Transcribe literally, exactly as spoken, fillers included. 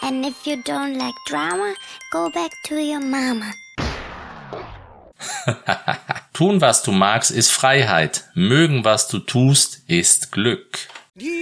And if you don't like drama, go back to your mama. Tun, was du magst, ist Freiheit. Mögen, was du tust, ist Glück.